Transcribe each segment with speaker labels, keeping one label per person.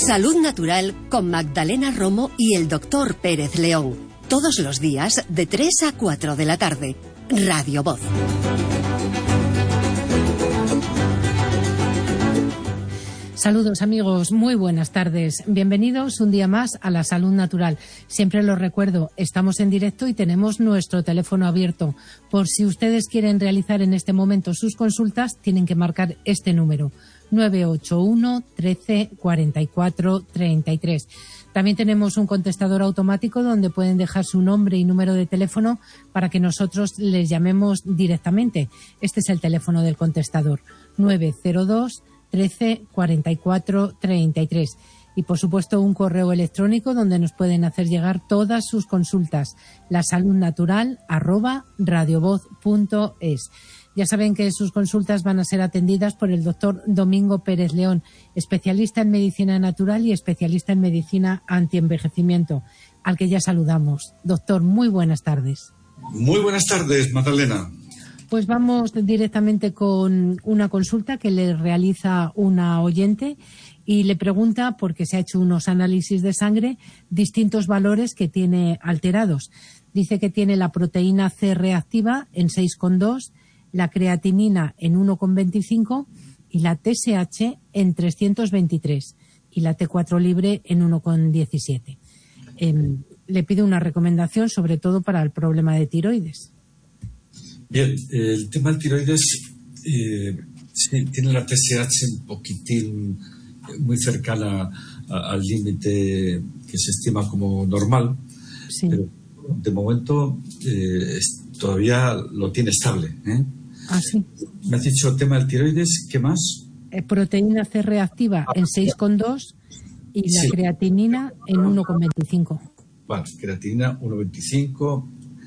Speaker 1: Salud Natural con Magdalena Romo y el Dr. Pérez León. Todos los días de 3 a 4 de la tarde. Radio Voz.
Speaker 2: Saludos amigos, muy buenas tardes. Bienvenidos un día más a la Salud Natural. Siempre lo recuerdo, estamos en directo y tenemos nuestro teléfono abierto. Por si ustedes quieren realizar en este momento sus consultas, tienen que marcar este número, 981 13 44 33. También tenemos un contestador automático donde pueden dejar su nombre y número de teléfono para que nosotros les llamemos directamente. Este es el teléfono del contestador, 902 13 44 33. Y por supuesto un correo electrónico donde nos pueden hacer llegar todas sus consultas, lasaludnatural@radiovoz.es. Ya saben que sus consultas van a ser atendidas por el doctor Domingo Pérez León, especialista en medicina natural y especialista en medicina antienvejecimiento, al que ya saludamos. Doctor, muy buenas tardes.
Speaker 3: Muy buenas tardes, Magdalena.
Speaker 2: Pues vamos directamente con una consulta que le realiza una oyente y le pregunta, porque se ha hecho unos análisis de sangre, distintos valores que tiene alterados. Dice que tiene la proteína C reactiva en 6,2, la creatinina en 1,25 y la TSH en 323 y la T4 libre en 1,17. Le pido una recomendación, sobre todo para el problema de tiroides.
Speaker 3: Bien, el tema del tiroides sí, tiene la TSH un poquitín muy cercana al límite que se estima como normal, sí. Pero de momento todavía lo tiene estable.
Speaker 2: Ah, sí.
Speaker 3: Me has dicho el tema del tiroides, ¿qué más?
Speaker 2: Proteína C reactiva en 6,2 y la creatinina en 1,25.
Speaker 3: Vale, creatinina 1,25.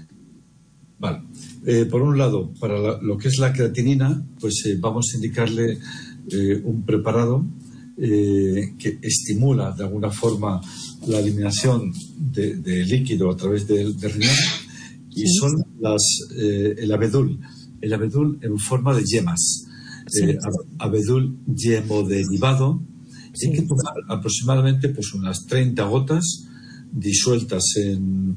Speaker 3: Vale. Por un lado, para lo que es la creatinina, pues vamos a indicarle un preparado que estimula de alguna forma la eliminación de líquido a través del riñón, y son el abedul. El abedul en forma de yemas. Abedul yemodiderivado. Sí. Hay que tomar aproximadamente pues unas 30 gotas disueltas en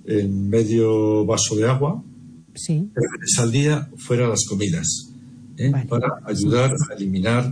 Speaker 3: medio vaso de agua.
Speaker 2: Sí.
Speaker 3: 3 veces al día fuera de las comidas, vale. Para ayudar a eliminar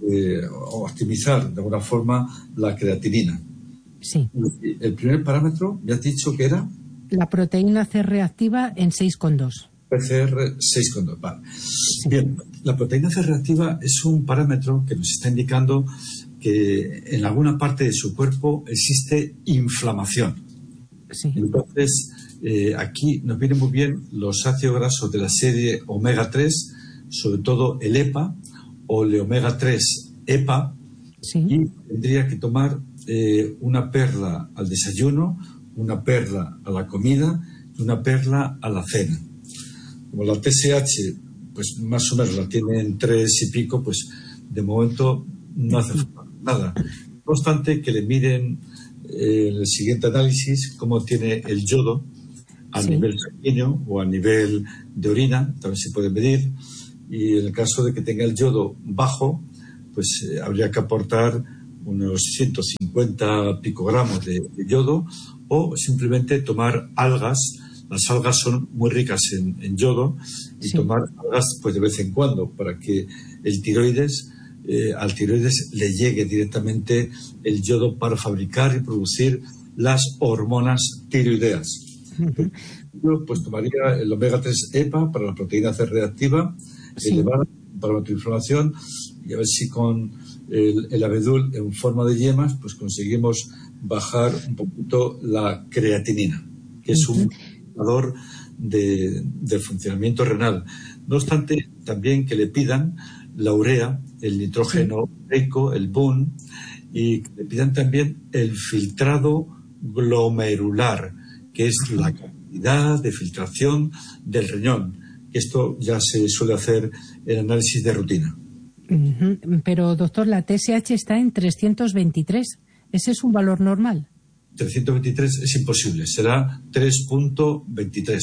Speaker 3: o optimizar de alguna forma la creatinina.
Speaker 2: Sí.
Speaker 3: El primer parámetro, me has dicho que era
Speaker 2: la proteína C reactiva en 6,2.
Speaker 3: PCR 6,2, vale. Sí. Bien, la proteína C reactiva es un parámetro que nos está indicando que en alguna parte de su cuerpo existe inflamación.
Speaker 2: Sí.
Speaker 3: Entonces, aquí nos vienen muy bien los ácidos grasos de la serie omega 3, sobre todo el EPA o el omega 3 EPA, sí. Y tendría que tomar una perla al desayuno, una perla a la comida y una perla a la cena. Como la TSH, pues más o menos la tiene en 3 y pico, pues de momento no hace nada. No obstante, que le miren en el siguiente análisis cómo tiene el yodo a nivel sanguíneo o a nivel de orina, también se puede medir, y en el caso de que tenga el yodo bajo, pues habría que aportar unos 150 picogramos de yodo, o simplemente tomar algas. Las algas son muy ricas en yodo, y tomar algas pues de vez en cuando para que el tiroides al tiroides le llegue directamente el yodo para fabricar y producir las hormonas tiroideas. Uh-huh. Yo pues tomaría el omega 3 EPA para la proteína C reactiva, elevada para la autoinflamación, y a ver si con el abedul en forma de yemas pues conseguimos bajar un poquito la creatinina, que es un indicador de funcionamiento renal. No obstante, también que le pidan la urea, el nitrógeno ureico, el BUN, y que le pidan también el filtrado glomerular, que es la cantidad de filtración del riñón. Esto ya se suele hacer en análisis de rutina.
Speaker 2: Uh-huh. Pero, doctor, la TSH está en 323. ¿Ese es un valor normal?
Speaker 3: 323 es imposible, será 3.23.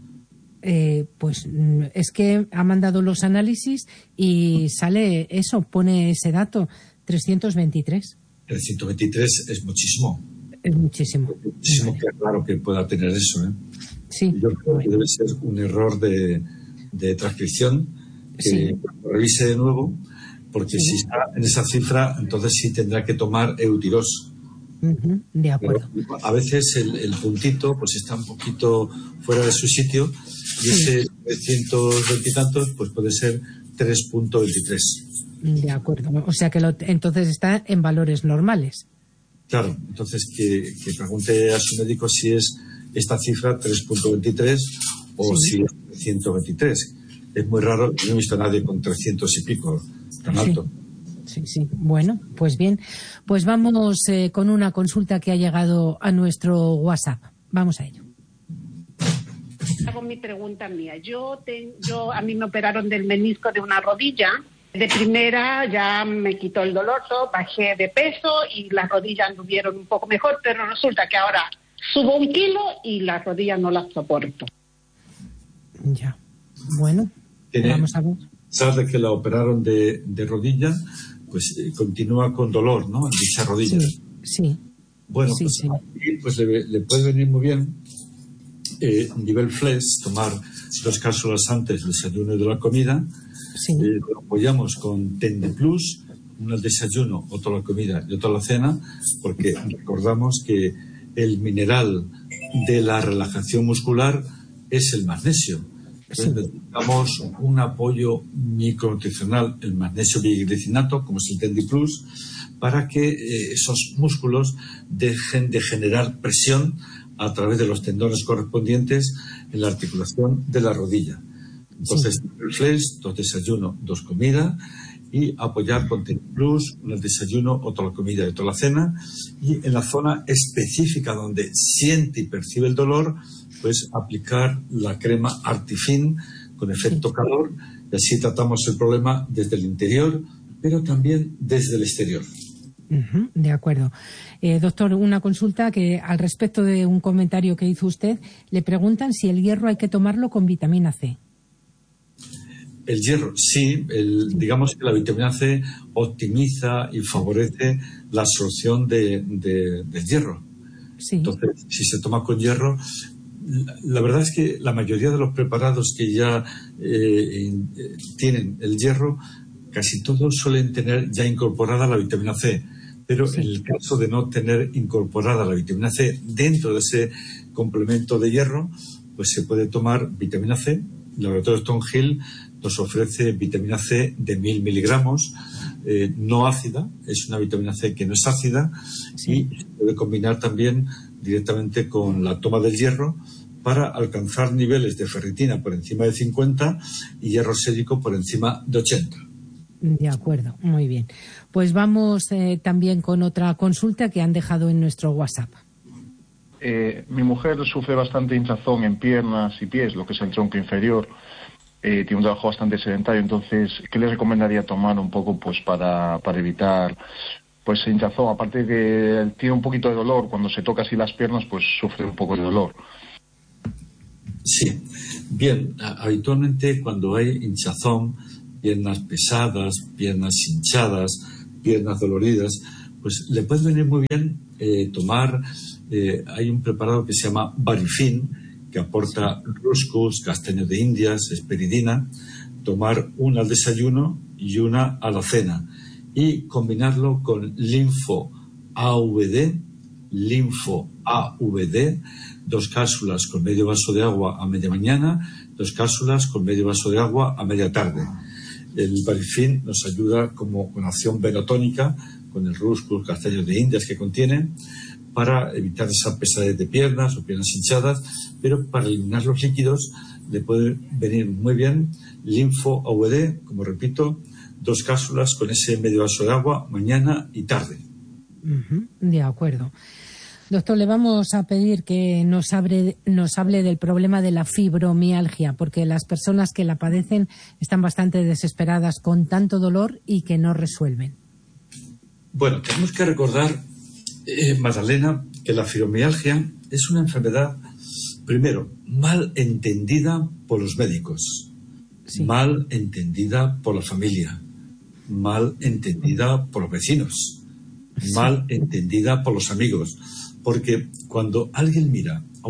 Speaker 2: Pues es que ha mandado los análisis y sale eso, pone ese dato, 323.
Speaker 3: El 123 es muchísimo.
Speaker 2: Es muchísimo.
Speaker 3: Muchísimo, que claro que pueda tener eso, ¿eh?
Speaker 2: Sí.
Speaker 3: Yo creo que debe ser un error de transcripción, que revise de nuevo, porque si está en esa cifra, entonces sí tendrá que tomar Eutirox.
Speaker 2: De acuerdo.
Speaker 3: Pero a veces el puntito pues está un poquito fuera de su sitio, y ese 120 y tantos pues puede ser 3.23.
Speaker 2: De acuerdo. O sea que entonces está en valores normales.
Speaker 3: Claro, entonces que pregunte a su médico si es esta cifra 3.23 o si es 123. Es muy raro, no he visto a nadie con 300 y pico tan alto.
Speaker 2: Sí. Bueno, pues bien. Pues vamos con una consulta que ha llegado a nuestro WhatsApp. Vamos a ello.
Speaker 4: Hago mi pregunta mía. A mí me operaron del menisco de una rodilla. De primera ya me quitó el dolor, bajé de peso y las rodillas anduvieron un poco mejor, pero resulta que ahora subo 1 kilo y las rodillas no las soporto.
Speaker 2: Ya. Bueno, vamos a ver.
Speaker 3: Sabes que la operaron de rodilla, pues continúa con dolor, ¿no? En dicha rodilla.
Speaker 2: Sí.
Speaker 3: Bueno, pues le puede venir muy bien nivel flex, tomar 2 cápsulas antes del desayuno y de la comida. Lo apoyamos con Tende Plus, uno al desayuno, otro a la comida y otro a la cena, porque recordamos que el mineral de la relajación muscular es el magnesio. Entonces necesitamos un apoyo micronutricional, el magnesio biglicinato, como es el Tendi Plus, para que esos músculos dejen de generar presión a través de los tendones correspondientes en la articulación de la rodilla. Entonces, el flex, 2 desayunos, 2 comidas, y apoyar con Tendi Plus, uno al desayuno, otro a la comida y otro a la cena, y en la zona específica donde siente y percibe el dolor, pues aplicar la crema Artifin con efecto calor, y así tratamos el problema desde el interior, pero también desde el exterior.
Speaker 2: De acuerdo. Doctor, una consulta que al respecto de un comentario que hizo usted, le preguntan si el hierro hay que tomarlo con vitamina C.
Speaker 3: El hierro, sí. Digamos que la vitamina C optimiza y favorece la absorción del hierro. Entonces, si se toma con hierro, la verdad es que la mayoría de los preparados que ya tienen el hierro, casi todos suelen tener ya incorporada la vitamina C. Pero en el caso de no tener incorporada la vitamina C dentro de ese complemento de hierro, pues se puede tomar vitamina C. El laboratorio Stonehill nos ofrece vitamina C de 1000 miligramos, no ácida, es una vitamina C que no es ácida, y se puede combinar también directamente con la toma del hierro para alcanzar niveles de ferritina por encima de 50 y hierro sérico por encima de 80.
Speaker 2: De acuerdo, muy bien. Pues vamos también con otra consulta que han dejado en nuestro WhatsApp.
Speaker 5: Mi mujer sufre bastante hinchazón en piernas y pies, lo que es el tronco inferior. Tiene un trabajo bastante sedentario, entonces, ¿qué le recomendaría tomar un poco pues para evitar pues hinchazón? Aparte de que tiene un poquito de dolor, cuando se toca así las piernas, pues sufre un poco de dolor.
Speaker 3: Sí, bien, habitualmente cuando hay hinchazón, piernas pesadas, piernas hinchadas, piernas doloridas, pues le puede venir muy bien tomar, hay un preparado que se llama Barifin, que aporta ruscus, castaño de Indias, esperidina, tomar una al desayuno y una a la cena, y combinarlo con linfo AVD, 2 cápsulas con medio vaso de agua a media mañana, 2 cápsulas con medio vaso de agua a media tarde. El Barifin nos ayuda como con acción venotónica, con el ruscus, castaños de Indias que contiene, para evitar esa pesadez de piernas o piernas hinchadas, pero para eliminar los líquidos le puede venir muy bien linfo AVD, como repito, 2 cápsulas con ese medio vaso de agua mañana y tarde.
Speaker 2: De acuerdo. Doctor, le vamos a pedir que nos hable del problema de la fibromialgia, porque las personas que la padecen están bastante desesperadas con tanto dolor y que no resuelven.
Speaker 3: Bueno, tenemos que recordar, Magdalena, que la fibromialgia es una enfermedad, primero, mal entendida por los médicos, mal entendida por la familia, mal entendida por los vecinos. mal entendida por los amigos, porque cuando alguien mira